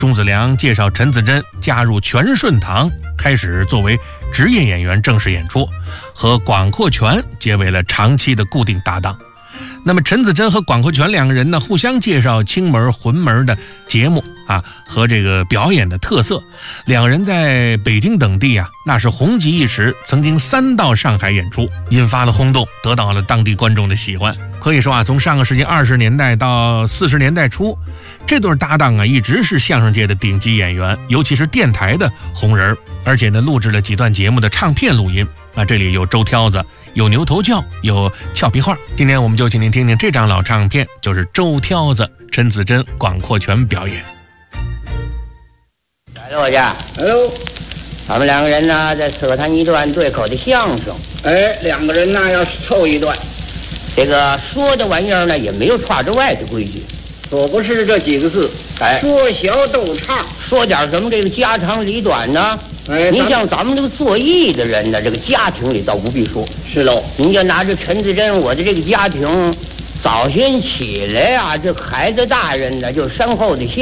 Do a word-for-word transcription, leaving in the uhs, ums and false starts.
钟子良介绍陈子珍加入全顺堂，开始作为职业演员正式演出，和广阔全结为了长期的固定搭档。那么陈子珍和广阔全两个人呢，互相介绍清门浑门的节目啊和这个表演的特色。两人在北京等地啊那是红极一时，曾经三到上海演出，引发了轰动，得到了当地观众的喜欢。可以说啊，从上个世纪二十年代到四十年代初，这对搭档啊一直是相声界的顶级演员，尤其是电台的红人，而且呢录制了几段节目的唱片录音啊。这里有周挑子，有牛头教，有俏皮话。今天我们就请您听听这张老唱片，就是周挑子、陈子珍、广阔全表演。 来了，我家， 哎呦， 他们两个人呢在扯谈一段对口的相声。 哎，两个人呢要凑一段， 这个说的玩意儿呢也没有串之外的规矩， 可不是这几个字， 哎， 说小逗唱， 说点什么这个家长里短呢？ 哎， 您像咱们这个做艺的人呢，这个家庭里倒不必说。 是喽， 您就拿着陈子珍我的这个家庭，早先起来啊，这孩子大人呢就身后的些